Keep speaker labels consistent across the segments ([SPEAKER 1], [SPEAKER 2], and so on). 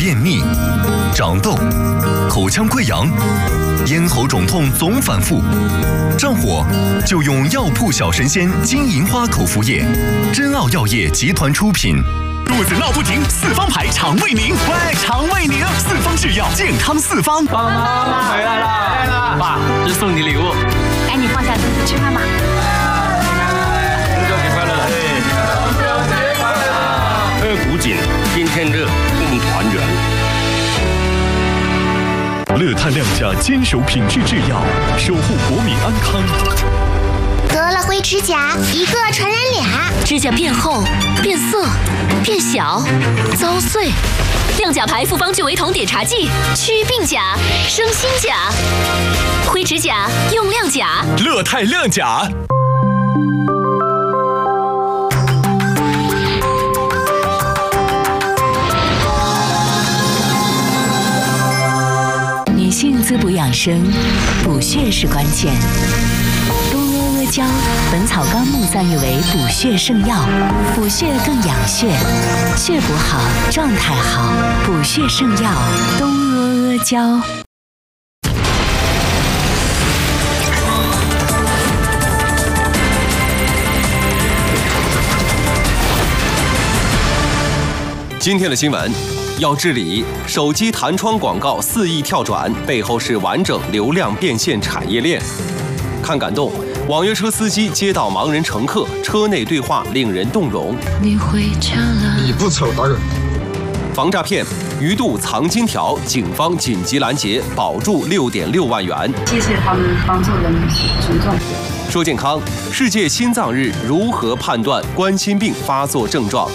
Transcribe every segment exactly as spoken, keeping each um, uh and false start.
[SPEAKER 1] 便秘、长痘、口腔溃疡、咽喉肿痛总反复，上火就用药铺小神仙金银花口服液，真奥药业集团出品。
[SPEAKER 2] 肚子闹不停，四方牌肠胃宁，喂，肠胃宁，四方制药，健康四方。
[SPEAKER 3] 爸妈回来了，来了，爸，这是送你礼物，
[SPEAKER 4] 赶紧放下肚子吃饭吧。
[SPEAKER 3] 中秋节快乐！对，中秋节快乐！二股紧，今天热，共团圆。
[SPEAKER 2] 乐泰亮价坚守品质制药，守护国民安康。
[SPEAKER 5] 得了灰指甲，一个传染俩，
[SPEAKER 6] 指甲变厚、变色、变小、遭碎。亮甲牌复方聚维酮碘茶剂，祛病甲，生新甲。灰指甲用亮甲，
[SPEAKER 2] 乐泰亮甲。
[SPEAKER 6] 女性滋补养生，补血是关键。东阿阿胶，《本草纲目》赞誉为补血圣药，补血更养血，血补好，状态好，补血圣药东阿阿胶。
[SPEAKER 7] 今天的新闻。要治理手机弹窗广告肆意跳转，背后是完整流量变现产业链。看感动，网约车司机接到盲人乘客，车内对话令人动容。
[SPEAKER 8] 你回家了？
[SPEAKER 9] 你不丑，大人。
[SPEAKER 7] 防诈骗，鱼肚藏金条，警方紧急拦截，保住六点六万元。
[SPEAKER 10] 谢谢他们帮助的群众。
[SPEAKER 7] 说健康，世界心脏日如何判断冠心病发作症状？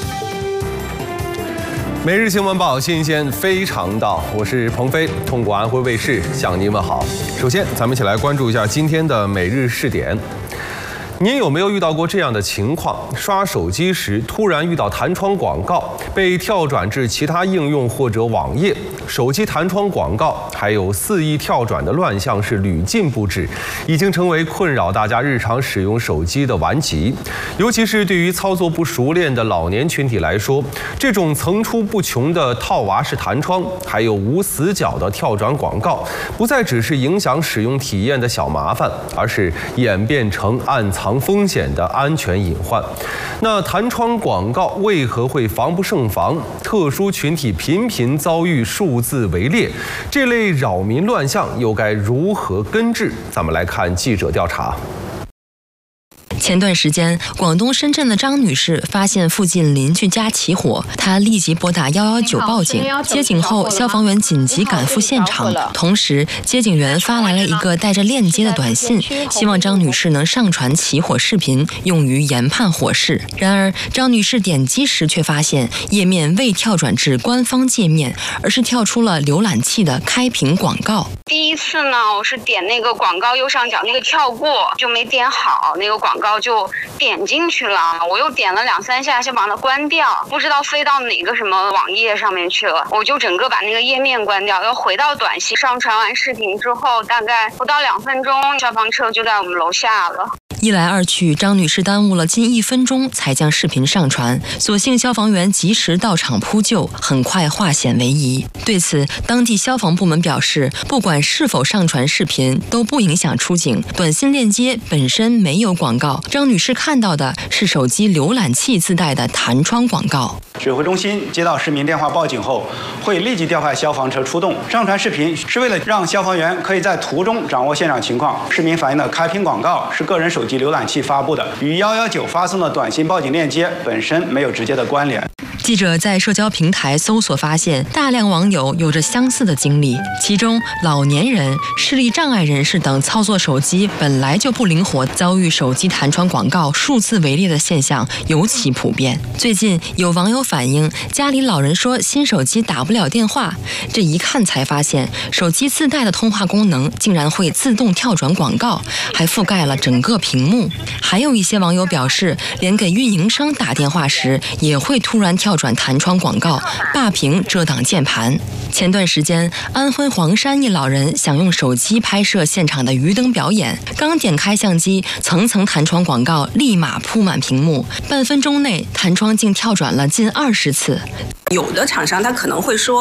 [SPEAKER 7] 每日新闻报，新鲜非常到，我是鹏飞，通过安徽卫视向您问好。首先，咱们一起来关注一下今天的每日试点。您有没有遇到过这样的情况？刷手机时突然遇到弹窗广告，被跳转至其他应用或者网页。手机弹窗广告还有肆意跳转的乱象是屡禁不止，已经成为困扰大家日常使用手机的顽疾。尤其是对于操作不熟练的老年群体来说，这种层出不穷的套娃式弹窗，还有无死角的跳转广告，不再只是影响使用体验的小麻烦，而是演变成暗藏风险的安全隐患。那弹窗广告为何会防不胜防？特殊群体频频遭遇数字围猎，这类扰民乱象又该如何根治？咱们来看记者调查。
[SPEAKER 11] 前段时间，广东深圳的张女士发现附近邻居家起火，她立即拨打一一九报警。接警后，消防员紧急赶赴现场，同时接警员发来了一个带着链接的短信，希望张女士能上传起火视频，用于研判火势。然而，张女士点击时却发现页面未跳转至官方界面，而是跳出了浏览器的开屏广告。
[SPEAKER 12] 第一次呢，我是点那个广告右上角那个跳过，就没点好，那个广告就点进去了，我又点了两三下，先把它关掉，不知道飞到哪个什么网页上面去了，我就整个把那个页面关掉，又回到短信上传完视频之后，大概不到两分钟，消防车就在我们楼下了。
[SPEAKER 11] 一来二去，张女士耽误了近一分钟才将视频上传，所幸消防员及时到场扑救，很快化险为夷。对此，当地消防部门表示，不管是否上传视频，都不影响出警。短信链接本身没有广告，张女士看到的是手机浏览器自带的弹窗广告。
[SPEAKER 13] 指挥中心接到市民电话报警后，会立即调派消防车出动。上传视频是为了让消防员可以在途中掌握现场情况。市民反映的开屏广告是个人手机浏览器发布的，与一一九发送的短信报警链接本身没有直接的关联。
[SPEAKER 11] 记者在社交平台搜索发现，大量网友有着相似的经历，其中老年人、视力障碍人士等操作手机本来就不灵活，遭遇手机弹窗广告数次围猎的现象尤其普遍。最近有网友反映，家里老人说新手机打不了电话，这一看才发现，手机自带的通话功能竟然会自动跳转广告，还覆盖了整个屏幕。还有一些网友表示，连给运营商打电话时也会突然跳转弹窗广告，霸屏遮挡键盘。前段时间，安徽黄山一老人想用手机拍摄现场的鱼灯表演，刚点开相机，层层弹窗广告立马铺满屏幕，半分钟内弹窗竟跳转了近二十次。
[SPEAKER 14] 有的厂商他可能会说